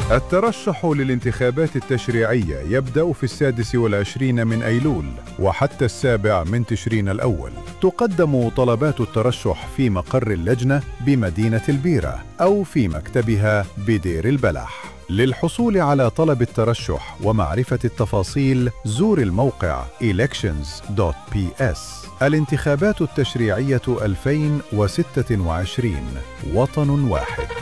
الترشح للانتخابات التشريعية يبدأ في 26 من أيلول وحتى 7 من تشرين الأول. تقدم طلبات الترشح في مقر اللجنة بمدينة البيرة أو في مكتبها بدير البلح. للحصول على طلب الترشح ومعرفة التفاصيل زور الموقع elections.ps. الانتخابات التشريعية 2026 وطن واحد.